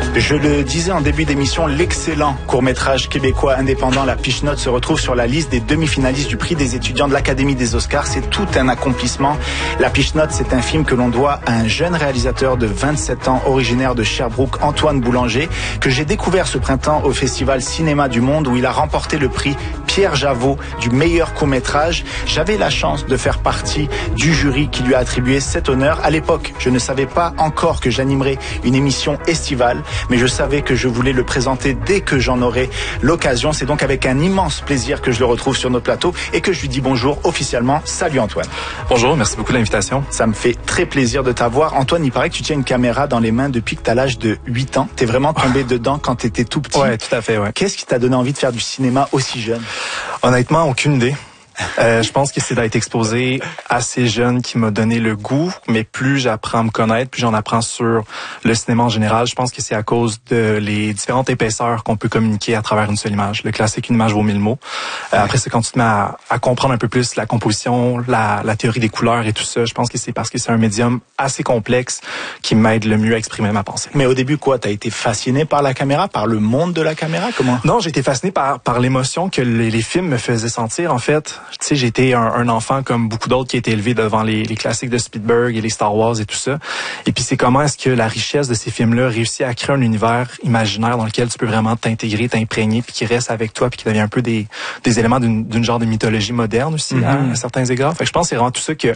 Je le disais en début d'émission, l'excellent court-métrage québécois indépendant La Piche-Note se retrouve sur la liste des demi-finalistes du prix des étudiants de l'Académie des Oscars. C'est tout un accomplissement. La Piche-Note, c'est un film que l'on doit à un jeune réalisateur de 27 ans, originaire de Sherbrooke, Antoine Boulanger, que j'ai découvert ce printemps au Festival Cinéma du Monde où il a remporté le prix Pierre Javeau du meilleur court-métrage. J'avais la chance de faire partie du jury qui lui a attribué cet honneur. À l'époque, je ne savais pas encore que j'animerais une émission estivale, mais je savais que je voulais le présenter dès que j'en aurais l'occasion. C'est donc avec un immense plaisir que je le retrouve sur notre plateau et que je lui dis bonjour officiellement. Salut Antoine. Bonjour, merci beaucoup de l'invitation. Ça me fait très plaisir de t'avoir. Antoine, il paraît que tu tiens une caméra dans les mains depuis que tu as l'âge de 8 ans. T'es vraiment tombé dedans quand t'étais tout petit. Ouais, tout à fait, ouais. Qu'est-ce qui t'a donné envie de faire du cinéma aussi jeune? Honnêtement, aucune idée. Je pense que c'est d'être exposé assez jeune qui m'a donné le goût, mais plus j'apprends à me connaître, plus j'en apprends sur le cinéma en général. Je pense que c'est à cause de les différentes épaisseurs qu'on peut communiquer à travers une seule image. Le classique, une image vaut 1000 mots. Après, c'est quand tu te mets à comprendre un peu plus la composition, la théorie des couleurs et tout ça. Je pense que c'est parce que c'est un médium assez complexe qui m'aide le mieux à exprimer ma pensée. Mais au début, quoi, t'as été fasciné par la caméra, par le monde de la caméra? Comment? Non, j'ai été fasciné par l'émotion que les films me faisaient sentir, en fait. Tu sais, j'ai été un enfant comme beaucoup d'autres qui a été élevé devant les classiques de Spielberg et les Star Wars et tout ça. Et puis c'est comment est-ce que la richesse de ces films-là réussit à créer un univers imaginaire dans lequel tu peux vraiment t'intégrer, t'imprégner, puis qui reste avec toi, puis qui devient un peu des éléments d'une genre de mythologie moderne aussi, à certains égards. Fait que je pense que c'est vraiment tout ça que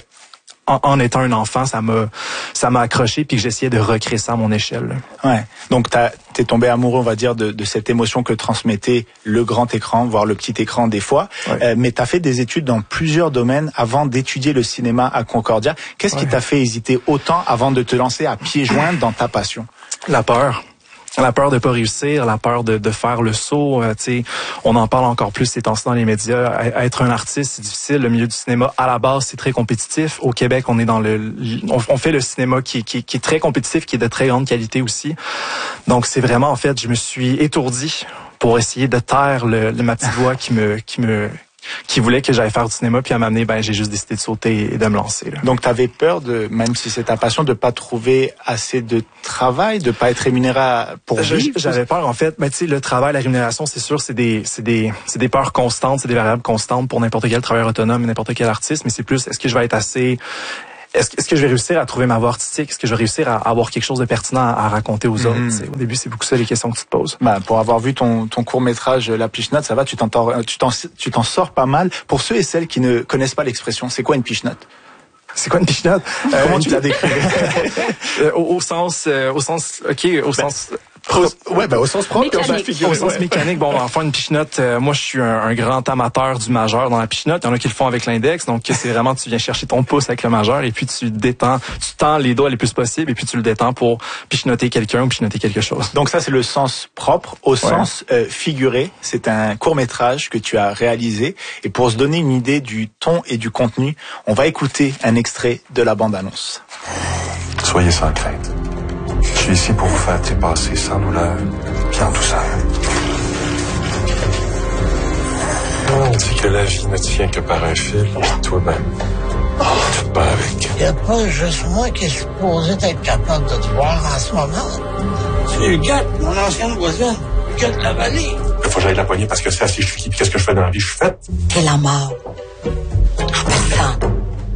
en étant un enfant, ça m'a accroché puis que j'essayais de recréer ça à mon échelle. Ouais. Donc t'es tombé amoureux, on va dire, de cette émotion que transmettait le grand écran, voire le petit écran des fois. Ouais. Mais t'as fait des études dans plusieurs domaines avant d'étudier le cinéma à Concordia. Qu'est-ce qui t'a fait hésiter autant avant de te lancer à pieds joints dans ta passion? La peur. La peur de pas réussir, la peur de faire le saut, tu sais, on en parle encore plus ces temps-ci dans les médias. Être un artiste, c'est difficile. Le milieu du cinéma, à la base, c'est très compétitif. Au Québec, on est on fait le cinéma qui est très compétitif, qui est de très grande qualité aussi. Donc, c'est vraiment, en fait, je me suis étourdi pour essayer de taire ma petite voix qui voulait que j'aille faire du cinéma, puis à m'amener, j'ai juste décidé de sauter et de me lancer. Là. Donc, t'avais peur même si c'est ta passion, de pas trouver assez de travail, de pas être rémunéré pour vivre? J'avais peur, en fait. Mais tu sais, le travail, la rémunération, c'est sûr, c'est des peurs constantes, c'est des variables constantes pour n'importe quel travailleur autonome, n'importe quel artiste. Mais c'est plus, est-ce que je vais être assez... Est-ce que je vais réussir à trouver ma voie artistique? Est-ce que je vais réussir à avoir quelque chose de pertinent à raconter aux autres? Au début, c'est beaucoup ça les questions que tu te poses. Pour avoir vu ton court-métrage La Piche-Note, ça va, tu t'en sors pas mal. Pour ceux et celles qui ne connaissent pas l'expression, c'est quoi une piche-note? C'est quoi une piche-note? Comment tu la décris? Au sens au sens propre. Au sens mécanique. Bon, enfin, une piche-note, moi, je suis un grand amateur du majeur dans la piche-note. Il y en a qui le font avec l'index. Donc, c'est vraiment, tu viens chercher ton pouce avec le majeur et puis tu tends les doigts les plus possible et puis tu le détends pour piche-noter quelqu'un ou piche-noter quelque chose. Donc, ça, c'est le sens propre. Au sens figuré, c'est un court-métrage que tu as réalisé. Et pour se donner une idée du ton et du contenu, on va écouter un extrait de la bande-annonce. Soyez sans crainte. Je suis ici pour vous faire dépasser sans douleur, puis en douceur. On dit que la vie ne tient que par un fil, puis toi-même, tu te bats avec. Il n'y a pas juste moi qui est supposé être capable de te voir en ce moment. C'est Huguette, mon ancienne voisine. Huguette Lavallée. Il faut que j'aille la poignée parce que c'est assez, je suis qui, puis qu'est-ce que je fais dans la vie, je suis faite. T'es la mort. Personne.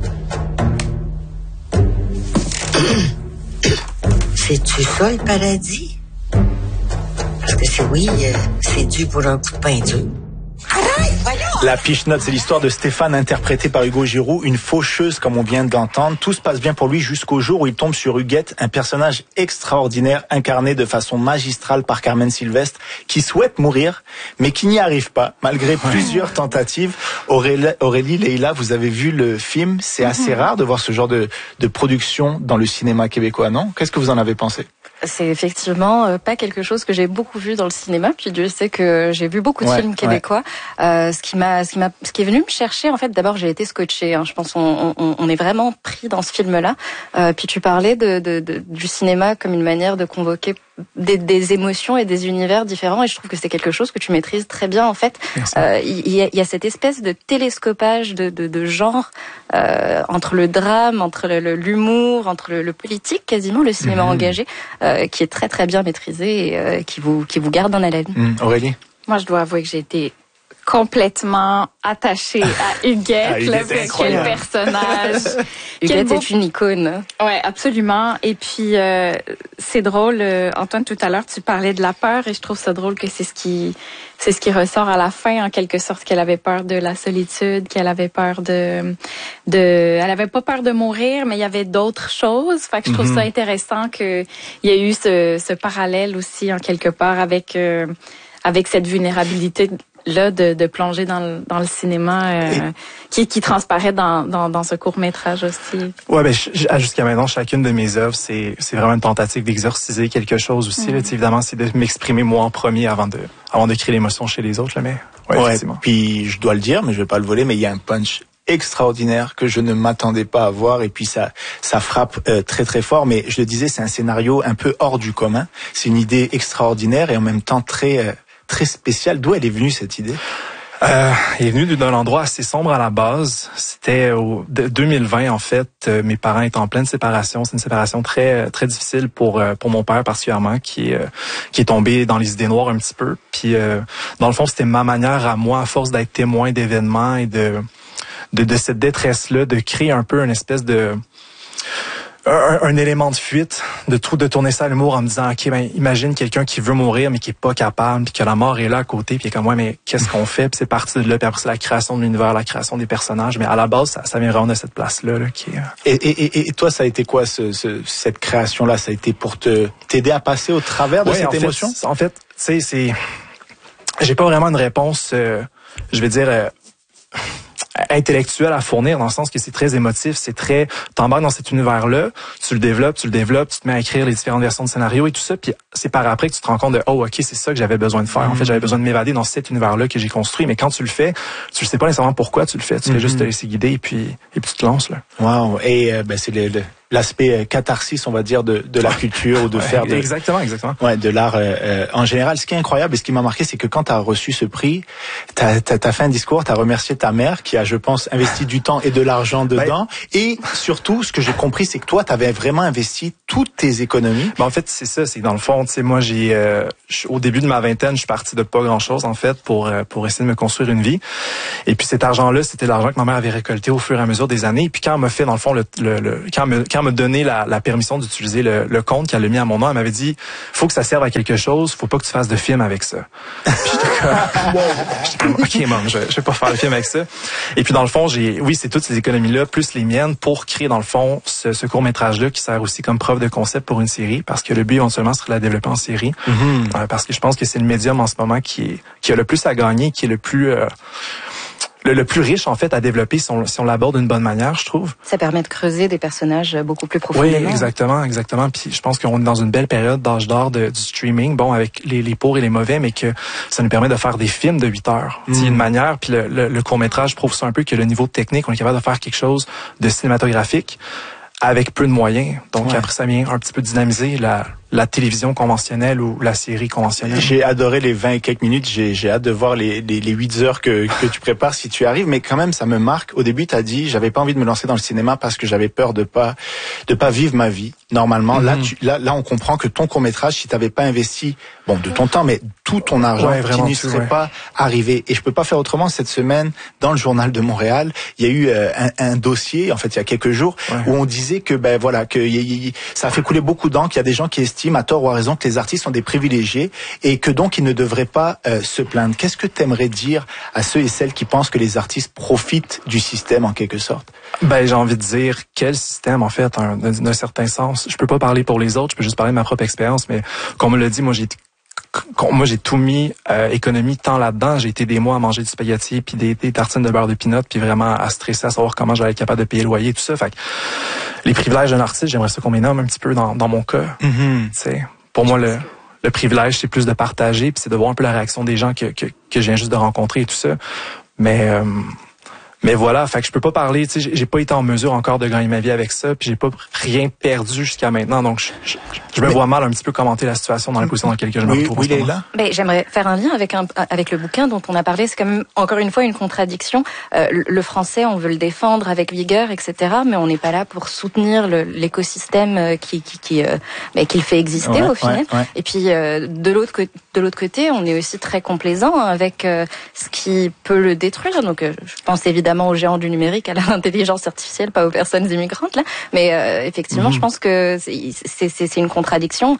C'est-tu ça, le paradis? Parce que c'est c'est dû pour un coup de peinture. La Piche-Note, c'est l'histoire de Stéphane, interprété par Hugo Giroux, une faucheuse comme on vient d'entendre. Tout se passe bien pour lui jusqu'au jour où il tombe sur Huguette, un personnage extraordinaire incarné de façon magistrale par Carmen Sylvestre, qui souhaite mourir, mais qui n'y arrive pas, malgré plusieurs tentatives. Aurélie, Leïla, vous avez vu le film. C'est assez rare de voir ce genre de production dans le cinéma québécois, non? Qu'est-ce que vous en avez pensé? C'est effectivement pas quelque chose que j'ai beaucoup vu dans le cinéma, puis Dieu sait que j'ai vu beaucoup de films québécois. Ce qui est venu me chercher, en fait, d'abord j'ai été scotchée. Je pense on est vraiment pris dans ce film-là. Puis tu parlais du cinéma comme une manière de convoquer des émotions et des univers différents, et je trouve que c'est quelque chose que tu maîtrises très bien en fait. Il y a cette espèce de télescopage de genre entre le drame, entre l'humour, entre le politique, quasiment le cinéma engagé, qui est très très bien maîtrisé et qui vous garde en haleine. Aurélie? Moi, je dois avouer que j'ai été complètement attachée à Huguette, quel personnage. Huguette est une icône. Ouais, absolument. Et puis c'est drôle, Antoine, tout à l'heure tu parlais de la peur et je trouve ça drôle que c'est ce qui ressort à la fin en quelque sorte, qu'elle avait peur de la solitude, qu'elle avait peur elle avait pas peur de mourir, mais il y avait d'autres choses. Fait que je trouve ça intéressant que il y a eu ce parallèle aussi en quelque part avec cette vulnérabilité là de plonger dans le cinéma qui transparaît dans ce court-métrage aussi. Ouais, ben jusqu'à maintenant, chacune de mes œuvres, c'est vraiment une tentative d'exorciser quelque chose aussi. Là, évidemment, c'est de m'exprimer moi en premier avant de créer l'émotion chez les autres. Là, mais effectivement. Puis je dois le dire, mais je vais pas le voler, mais il y a un punch extraordinaire que je ne m'attendais pas à voir, et puis ça frappe très très fort. Mais je le disais, c'est un scénario un peu hors du commun. C'est une idée extraordinaire et en même temps très spéciale. D'où elle est venue cette idée? Elle est venue d'un endroit assez sombre à la base. C'était 2020 en fait. Mes parents étaient en pleine séparation. C'est une séparation très très difficile pour mon père particulièrement, qui est tombé dans les idées noires un petit peu. Puis dans le fond, c'était ma manière à moi, à force d'être témoin d'événements et de cette détresse-là, de créer un peu une espèce de un élément de fuite, de tourner ça à l'humour en me disant, OK, ben, imagine quelqu'un qui veut mourir, mais qui est pas capable, puis que la mort est là à côté, puis comme, ouais, mais qu'est-ce qu'on fait? Puis c'est parti de là, puis après c'est la création de l'univers, la création des personnages, mais à la base, ça vient vraiment de cette place-là, là, qui est... Et toi, ça a été quoi, cette création-là? Ça a été pour t'aider à passer au travers de cette émotion? En fait, tu sais, j'ai pas vraiment une réponse, je vais dire, intellectuel à fournir, dans le sens que c'est très émotif, c'est très, t'embarques dans cet univers-là, tu le développes, tu te mets à écrire les différentes versions de scénario et tout ça, puis c'est par après que tu te rends compte de, oh, OK, c'est ça que j'avais besoin de faire. En fait, j'avais besoin de m'évader dans cet univers-là que j'ai construit, mais quand tu le fais, tu sais pas nécessairement pourquoi tu le fais, tu fais juste te laisser guider et puis tu te lances, là. Wow. Et, c'est l'aspect catharsis, on va dire, de la culture ou de faire exactement. Ouais, de l'art en général. Ce qui est incroyable et ce qui m'a marqué, c'est que quand tu as reçu ce prix, t'as fait un discours, t'as remercié ta mère qui a, je pense, investi du temps et de l'argent dedans. Et surtout, ce que j'ai compris, c'est que toi, t'avais vraiment investi toutes tes économies. En fait, c'est ça, c'est que dans le fond, tu sais, moi, au début de ma vingtaine, je suis parti de pas grand-chose, en fait, pour essayer de me construire une vie. Et puis cet argent-là, c'était l'argent que ma mère avait récolté au fur et à mesure des années. Et puis quand elle m'a fait, dans le fond, quand elle m'a donné la permission d'utiliser le compte qu'elle a mis à mon nom, elle m'avait dit, faut que ça serve à quelque chose, faut pas que tu fasses de film avec ça. Puis j'étais comme, OK, maman, je vais pas faire le film avec ça. Et puis dans le fond, c'est toutes ces économies-là, plus les miennes, pour créer dans le fond ce court-métrage-là qui sert aussi comme preuve de concept pour une série, parce que le but éventuellement serait de la développer en série. Parce que je pense que c'est le médium en ce moment qui a le plus à gagner, qui est le plus riche, en fait, à développer si on l'aborde d'une bonne manière, je trouve. Ça permet de creuser des personnages beaucoup plus profondément. Oui, exactement. Puis je pense qu'on est dans une belle période d'âge d'or du streaming, bon, avec les pour et les mauvais, mais que ça nous permet de faire des films de 8 heures. Il y a une manière, puis le court-métrage prouve ça un peu, que le niveau technique, on est capable de faire quelque chose de cinématographique avec peu de moyens. Donc après, ça vient un petit peu dynamiser la télévision conventionnelle ou la série conventionnelle. J'ai adoré les 20 et quelques minutes. J'ai hâte de voir les 8 heures que tu prépares si tu arrives. Mais quand même, ça me marque. Au début, t'as dit, j'avais pas envie de me lancer dans le cinéma parce que j'avais peur de pas vivre ma vie normalement. Là, on comprend que ton court-métrage, si t'avais pas investi, de ton temps, mais tout ton argent, tu n'y serais pas arrivé. Et je peux pas faire autrement. Cette semaine, dans le Journal de Montréal, il y a eu un dossier, en fait, il y a quelques jours, où on disait que, ça a fait couler beaucoup d'encre. Il y a des gens qui estiment, à tort ou à raison, que les artistes sont des privilégiés et que donc ils ne devraient pas se plaindre. Qu'est-ce que tu aimerais dire à ceux et celles qui pensent que les artistes profitent du système en quelque sorte? J'ai envie de dire quel système, en fait, d'un certain sens. Je peux pas parler pour les autres, je peux juste parler de ma propre expérience, mais comme on me l'a dit, moi j'ai tout mis économie temps là-dedans. J'ai été des mois à manger du spaghetti puis des tartines de beurre de pinot puis vraiment à stresser à savoir comment j'allais être capable de payer le loyer, tout ça. Fait que les privilèges d'un artiste, j'aimerais ça qu'on les nomme un petit peu dans mon cas. Pour moi, le privilège, c'est plus de partager puis c'est de voir un peu la réaction des gens que je viens juste de rencontrer et tout ça. Mais Mais voilà, fait que je peux pas parler, tu sais, j'ai pas été en mesure encore de gagner ma vie avec ça, puis j'ai pas rien perdu jusqu'à maintenant, donc je me vois mal un petit peu commenter la situation dans la position dans laquelle je me retrouve. Oui, Leïla. Mais j'aimerais faire un lien avec le bouquin dont on a parlé. C'est quand même encore une fois une contradiction. Le français, on veut le défendre avec vigueur, etc. Mais on n'est pas là pour soutenir l'écosystème qui le fait exister au final. Ouais. Et puis de l'autre côté, on est aussi très complaisant avec ce qui peut le détruire. Donc je pense évidemment aux géants du numérique, à l'intelligence artificielle, pas aux personnes immigrantes là. Mais effectivement, je pense que c'est une contradiction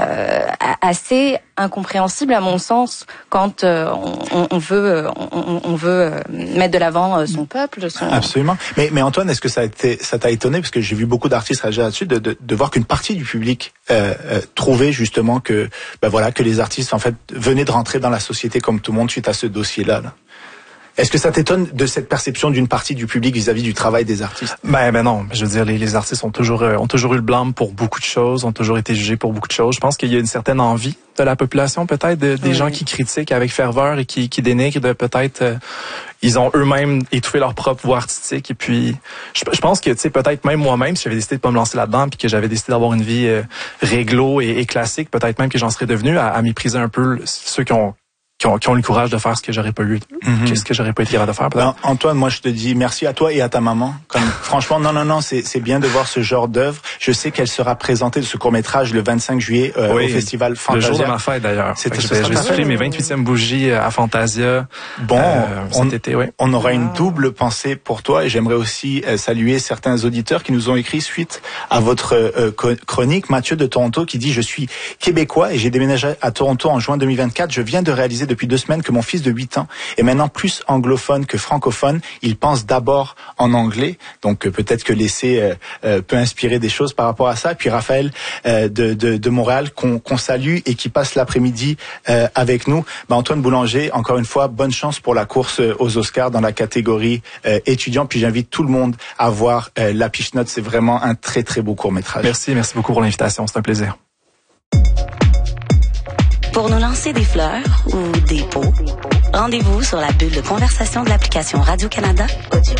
assez incompréhensible à mon sens quand on veut mettre de l'avant son peuple. Absolument. Mais Antoine, est-ce que ça t'a étonné, parce que j'ai vu beaucoup d'artistes réagir là-dessus, de voir qu'une partie du public trouvait justement que les artistes en fait venaient de rentrer dans la société comme tout le monde suite à ce dossier-là. Est-ce que ça t'étonne de cette perception d'une partie du public vis-à-vis du travail des artistes? Ben non. Je veux dire, les artistes ont toujours eu le blâme pour beaucoup de choses, ont toujours été jugés pour beaucoup de choses. Je pense qu'il y a une certaine envie de la population, peut-être, des gens qui critiquent avec ferveur et qui dénigrent, de peut-être ils ont eux-mêmes étouffé leur propre voie artistique. Et puis, je pense que, tu sais, peut-être même moi-même, si j'avais décidé de pas me lancer là-dedans, puis que j'avais décidé d'avoir une vie réglo et classique, peut-être même que j'en serais devenu à mépriser un peu ceux qui ont le courage de faire ce que j'aurais pas eu, ce que j'aurais pas été capable de faire. Non, Antoine, moi je te dis merci à toi et à ta maman. Franchement, non, c'est bien de voir ce genre d'œuvre. Je sais qu'elle sera présentée de ce court-métrage le 25 juillet au festival Fantasia. Le jour de ma fête d'ailleurs. Je vais souffler mes 28e bougies à Fantasia. Cet été, oui. On aura une double pensée pour toi, et j'aimerais aussi saluer certains auditeurs qui nous ont écrit suite à votre chronique. Mathieu de Toronto qui dit: je suis québécois et j'ai déménagé à Toronto en juin 2024. Je viens de réaliser depuis 2 semaines que mon fils de 8 ans est maintenant plus anglophone que francophone. Il pense d'abord en anglais, donc peut-être que l'essai peut inspirer des choses par rapport à ça. Puis Raphaël de Montréal qu'on salue et qui passe l'après-midi avec nous. Antoine Boulanger, encore une fois, bonne chance pour la course aux Oscars dans la catégorie étudiant. Puis j'invite tout le monde à voir La Piche-Note. C'est vraiment un très très beau court-métrage. Merci beaucoup pour l'invitation, c'est un plaisir. Pour nous lancer des fleurs ou des pots, rendez-vous sur la bulle de conversation de l'application Radio-Canada Audio.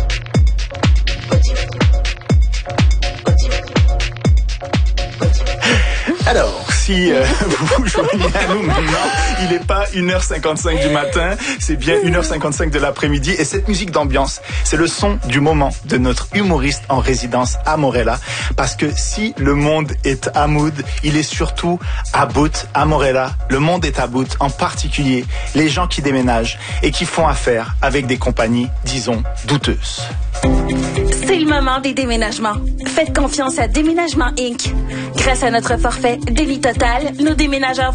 Alors, si vous vous joignez à nous maintenant, il n'est pas 1h55 du matin, c'est bien 1h55 de l'après-midi. Et cette musique d'ambiance, c'est le son du moment de notre humoriste en résidence à Morella. Parce que si le monde est à mood, il est surtout à bout à Morella. Le monde est à bout, en particulier les gens qui déménagent et qui font affaire avec des compagnies, disons, douteuses. C'est le moment des déménagements. Faites confiance à Déménagement Inc. Grâce à notre forfait Délit Total, nos déménageurs